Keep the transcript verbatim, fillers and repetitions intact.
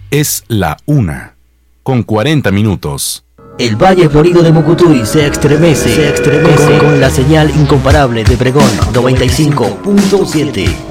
Es la una, con cuarenta minutos. El Valle Florido de Mucutuy se estremece, se estremece con, con la señal incomparable de Pregón noventa y cinco punto siete.